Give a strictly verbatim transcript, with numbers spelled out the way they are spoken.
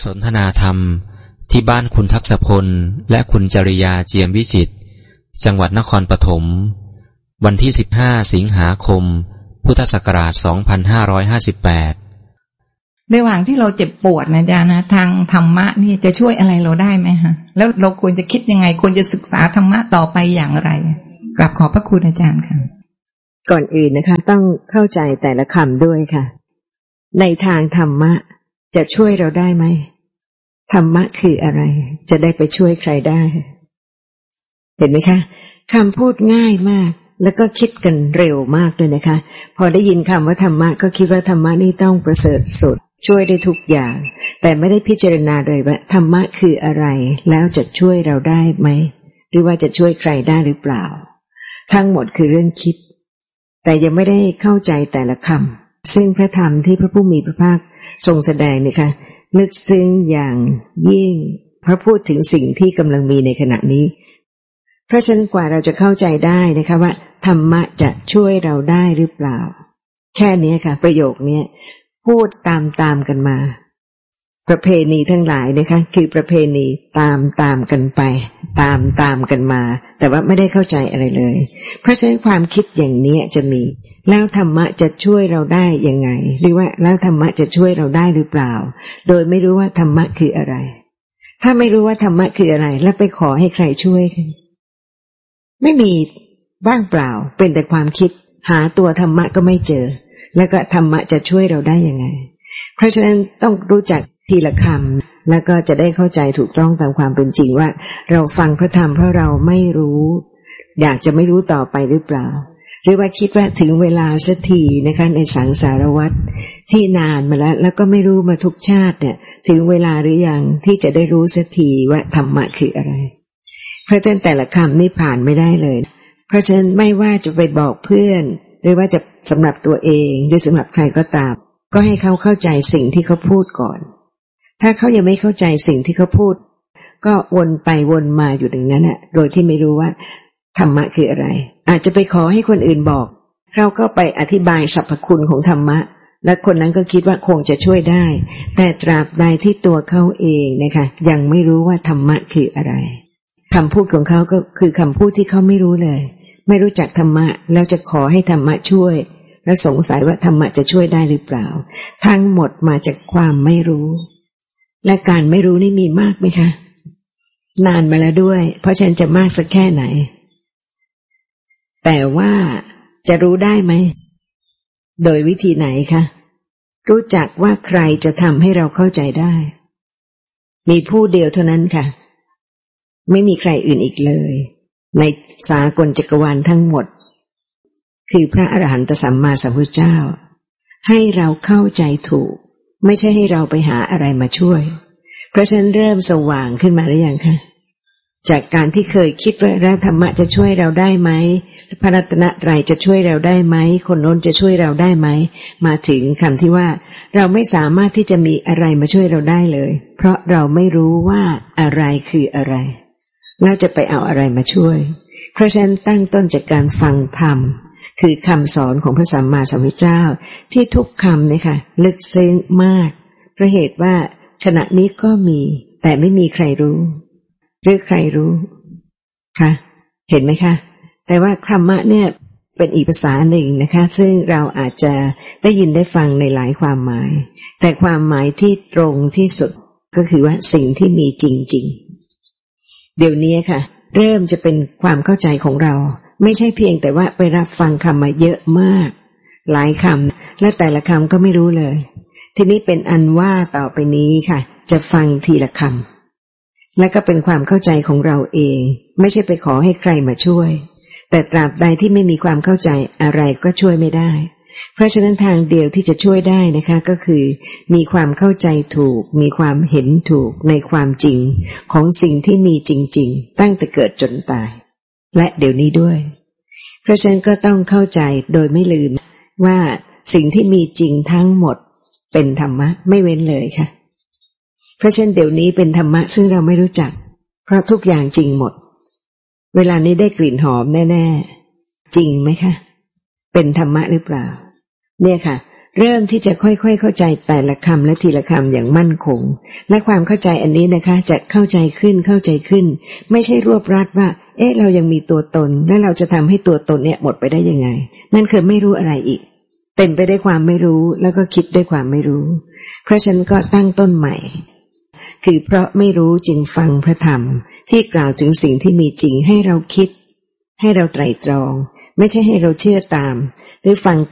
สนทนาธรรมที่บ้านคุณทักษพลและคุณจริยาเจียมวิจิตรจังหวัดนครปฐมวันที่สิบห้าสิงหาคมพุทธศักราชสองพันห้าร้อยห้าสิบแปดระหว่างที่เราเจ็บปวดนะอาจารย์นะทางธรรมะนี่จะช่วยอะไรเราได้ไหมฮะแล้วเราควรจะคิดยังไงควรจะศึกษาธรรมะต่อไปอย่างไรกราบขอบพระคุณอาจารย์ค่ะก่อนอื่นนะคะต้องเข้าใจแต่ละคำด้วยค่ะในทางธรรมะจะช่วยเราได้ไหมธรรมะคืออะไรจะได้ไปช่วยใครได้เห็นไหมคะคำพูดง่ายมากแล้วก็คิดกันเร็วมากเลยนะคะพอได้ยินคำว่าธรรมะก็คิดว่าธรรมะนี่ต้องประเสริฐสุดช่วยได้ทุกอย่างแต่ไม่ได้พิจารณาเลยว่าธรรมะคืออะไรแล้วจะช่วยเราได้ไหมหรือว่าจะช่วยใครได้หรือเปล่าทั้งหมดคือเรื่องคิดแต่ยังไม่ได้เข้าใจแต่ละคำซึ่งพระธรรมที่พระผู้มีพระภาคทรงแสดงนี่ค่ะลึกซึ้งอย่างยิ่งพระพูดถึงสิ่งที่กำลังมีในขณะนี้เพราะฉะนั้นกว่าเราจะเข้าใจได้นะคะว่าธรรมะจะช่วยเราได้หรือเปล่าแค่นี้ค่ะประโยคนี้พูดตามตามกันมาประเพณีทั้งหลายนะคะคือประเพณีตามตามกันไปตามตามกันมาแต่ว่าไม่ได้เข้าใจอะไรเลยเพราะฉะนั้นความคิดอย่างนี้จะมีแล้วธรรมะจะช่วยเราได้ยังไงหรือว่าแล้วธรรมะจะช่วยเราได้หรือเปล่าโดยไม่รู้ว่าธรรมะคืออะไรถ้าไม่รู้ว่าธรรมะคืออะไรแล้วไปขอให้ใครช่วยไม่มีว่างเปล่าเป็นแต่ความคิดหาตัวธรรมะก็ไม่เจอแล้วก็ธรรมะจะช่วยเราได้ยังไงเพราะฉะนั้นต้องรู้จักทีละคำแล้วก็จะได้เข้าใจถูกต้องตามความเป็นจริงว่าเราฟังพระธรรมเพราะเราไม่รู้อยากจะไม่รู้ต่อไปหรือเปล่าหรือว่าคิดว่าถึงเวลาสักทีนะคะในสังสารวัฏที่นานมาแล้วแล้วก็ไม่รู้มาทุกชาติเนี่ยถึงเวลาหรือยังที่จะได้รู้สักทีว่าธรรมะคืออะไรเพราะฉะนั้นแต่ละคำนี่ผ่านไม่ได้เลยเพราะฉะนั้นไม่ว่าจะไปบอกเพื่อนหรือว่าจะสำหรับตัวเองหรือสำหรับใครก็ตามก็ให้เขาเข้าใจสิ่งที่เขาพูดก่อนถ้าเขายังไม่เข้าใจสิ่งที่เขาพูดก็วนไปวนมาอยู่อย่างนั้นน่ะโดยที่ไม่รู้ว่าธรรมะคืออะไรอาจจะไปขอให้คนอื่นบอกเราก็ไปอธิบายสรรพคุณของธรรมะและคนนั้นก็คิดว่าคงจะช่วยได้แต่ตราบใดที่ตัวเขาเองนะคะยังไม่รู้ว่าธรรมะคืออะไรคำพูดของเขาก็คือคำพูดที่เขาไม่รู้เลยไม่รู้จักธรรมะแล้วจะขอให้ธรรมะช่วยและสงสัยว่าธรรมะจะช่วยได้หรือเปล่าทั้งหมดมาจากความไม่รู้และการไม่รู้นี่มีมากไหมคะนานมาแล้วด้วยเพราะฉะนั้นจะมากสักแค่ไหนแต่ว่าจะรู้ได้ไหมโดยวิธีไหนคะรู้จักว่าใครจะทำให้เราเข้าใจได้มีผู้เดียวเท่านั้นค่ะไม่มีใครอื่นอีกเลยในสากลจักรวาลทั้งหมดคือพระอรหันตสัมมาสัมพุทธเจ้าให้เราเข้าใจถูกไม่ใช่ให้เราไปหาอะไรมาช่วยเพราะฉะนั้นเริ่มสว่างขึ้นมาหรือยังคะจากการที่เคยคิดว่าแล้วธรรมะจะช่วยเราได้ไหมพระรัตนตรัยจะช่วยเราได้ไหมคนโน้นจะช่วยเราได้ไหมมาถึงคำที่ว่าเราไม่สามารถที่จะมีอะไรมาช่วยเราได้เลยเพราะเราไม่รู้ว่าอะไรคืออะไรแล้วจะไปเอาอะไรมาช่วยเพราะฉะนั้นตั้งต้นจากการฟังธรรมคือคำสอนของพระสัมมาสัมพุทธเจ้าที่ทุกคำเนี่ยค่ะลึกซึ้งมากเพราะเหตุว่าขณะนี้ก็มีแต่ไม่มีใครรู้หรือใครรู้คะเห็นไหมคะแต่ว่าธรรมะเนี่ยเป็นอีกภาษาหนึ่งนะคะซึ่งเราอาจจะได้ยินได้ฟังในหลายความหมายแต่ความหมายที่ตรงที่สุดก็คือว่าสิ่งที่มีจริงๆเดี๋ยวนี้ค่ะเริ่มจะเป็นความเข้าใจของเราไม่ใช่เพียงแต่ว่าไปรับฟังคำมาเยอะมากหลายคำและแต่ละคำก็ไม่รู้เลยทีนี้เป็นอันว่าต่อไปนี้ค่ะจะฟังทีละคำและก็เป็นความเข้าใจของเราเองไม่ใช่ไปขอให้ใครมาช่วยแต่ตราบใดที่ไม่มีความเข้าใจอะไรก็ช่วยไม่ได้เพราะฉะนั้นทางเดียวที่จะช่วยได้นะคะก็คือมีความเข้าใจถูกมีความเห็นถูกในความจริงของสิ่งที่มีจริงๆตั้งแต่เกิดจนตายและเดี๋ยวนี้ด้วยเพราะฉะนั้นก็ต้องเข้าใจโดยไม่ลืมว่าสิ่งที่มีจริงทั้งหมดเป็นธรรมะไม่เว้นเลยค่ะเพราะฉะนั้นเดี๋ยวนี้เป็นธรรมะซึ่งเราไม่รู้จักเพราะทุกอย่างจริงหมดเวลานี้ได้กลิ่นหอมแน่ๆจริงไหมคะเป็นธรรมะหรือเปล่าเนี่ยค่ะเริ่มที่จะค่อยๆเข้าใจแต่ละคำและทีละคำอย่างมั่นคงและความเข้าใจอันนี้นะคะจะเข้าใจขึ้นเข้าใจขึ้นไม่ใช่รวบรัดว่าเอ๊ะเรายังมีตัวตนและเราจะทำให้ตัวตนเนี่ยหมดไปได้ยังไงนั่นคือไม่รู้อะไรอีกเต็มไปด้วยความไม่รู้แล้วก็คิดด้วยความไม่รู้เพราะฉะนั้นก็ตั้งต้นใหม่คือเพราะไม่รู้จึงฟังพระธรรมที่กล่าวถึงสิ่งที่มีจริงให้เราคิดให้เราไตร่ตรองไม่ใช่ให้เราเชื่อตามหรือฟัง